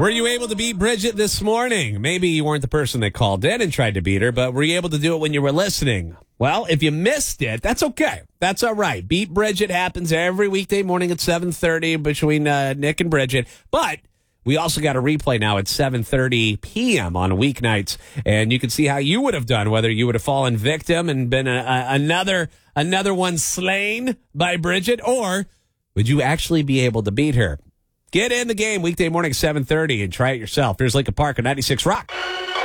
Were you able to beat Bridget this morning? Maybe you weren't the person that called in and tried to beat her, but were you able to do it when you were listening? Well, if you missed it, that's okay. That's all right. Beat Bridget happens every weekday morning at 7:30 between Nick and Bridget. But we also got a replay now at 7:30 p.m. on weeknights, and you can see how you would have done, whether you would have fallen victim and been another one slain by Bridget, or would you actually be able to beat her? Get in the game weekday morning 7:30 and try it yourself. Here's Lincoln Park at 96 Rock.